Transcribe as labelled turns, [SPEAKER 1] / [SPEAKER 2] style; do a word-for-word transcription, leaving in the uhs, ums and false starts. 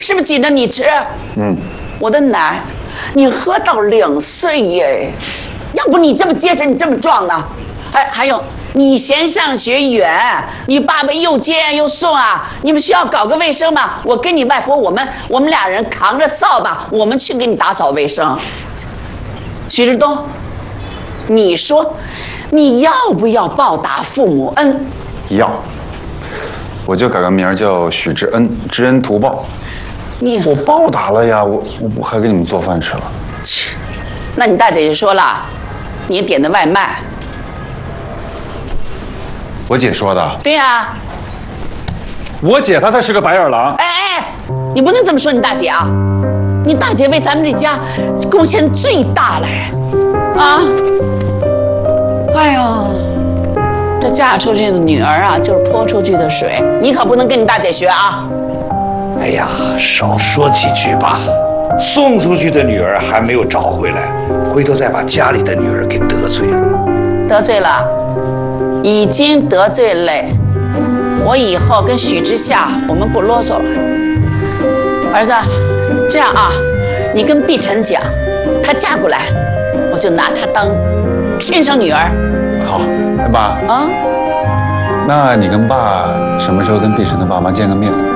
[SPEAKER 1] 是不是挤着你吃？
[SPEAKER 2] 嗯，
[SPEAKER 1] 我的奶，你喝到两岁耶，要不你这么结实，你这么壮呢？还还有，你嫌上学远，你爸爸又接又送啊，你们学校搞个卫生嘛？我跟你外婆，我们我们俩人扛着扫把，我们去给你打扫卫生。许志东，你说，你要不要报答父母恩？
[SPEAKER 2] 要，我就改个名叫许知恩，知恩图报。
[SPEAKER 1] 你
[SPEAKER 2] 我报答了呀，我我我还给你们做饭吃了。
[SPEAKER 1] 切，那你大姐姐说了，你点的外卖。
[SPEAKER 2] 我姐说的。
[SPEAKER 1] 对呀、啊。
[SPEAKER 2] 我姐她才是个白眼狼。
[SPEAKER 1] 哎哎，你不能这么说你大姐啊！你大姐为咱们这家贡献最大了呀！啊！哎呦，这嫁出去的女儿啊，就是泼出去的水，你可不能跟你大姐学啊！
[SPEAKER 3] 哎呀，少说几句吧。送出去的女儿还没有找回来，回头再把家里的女儿给得罪了。
[SPEAKER 1] 得罪了，已经得罪了。我以后跟许之夏，我们不啰嗦了。儿子，这样啊，你跟碧晨讲，她嫁过来，我就拿她当亲生女儿。
[SPEAKER 2] 好，哎爸
[SPEAKER 1] 啊，
[SPEAKER 2] 那你跟爸什么时候跟碧晨的爸妈见个面？